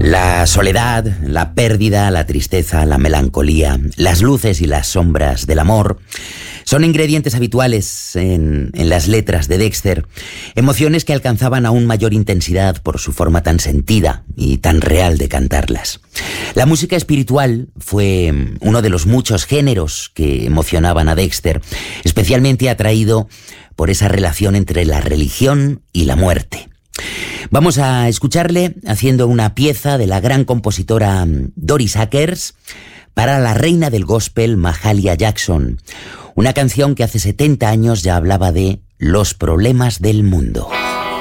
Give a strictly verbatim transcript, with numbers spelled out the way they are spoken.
La soledad, la pérdida, la tristeza, la melancolía, las luces y las sombras del amor son ingredientes habituales en, en las letras de Dexter, emociones que alcanzaban aún mayor intensidad por su forma tan sentida y tan real de cantarlas. La música espiritual fue uno de los muchos géneros que emocionaban a Dexter, especialmente atraído por esa relación entre la religión y la muerte. Vamos a escucharle haciendo una pieza de la gran compositora Doris Akers para la reina del gospel Mahalia Jackson, una canción que hace setenta años ya hablaba de los problemas del mundo.